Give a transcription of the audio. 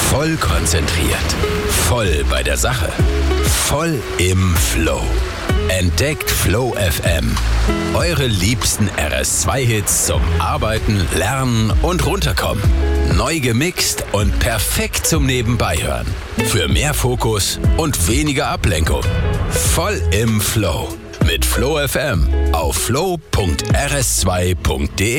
Voll konzentriert. Voll bei der Sache. Voll im Flow. Entdeckt Flow FM. Eure liebsten RS2-Hits zum Arbeiten, Lernen und Runterkommen. Neu gemixt und perfekt zum Nebenbeihören. Für mehr Fokus und weniger Ablenkung. Voll im Flow. Mit Flow FM auf flow.rs2.de